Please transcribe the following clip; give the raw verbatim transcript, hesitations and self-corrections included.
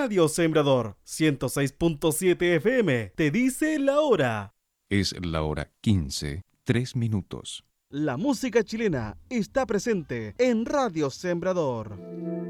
Radio Sembrador ciento seis punto siete F M te dice la hora. Es la hora quince, tres minutos. La música chilena está presente en Radio Sembrador.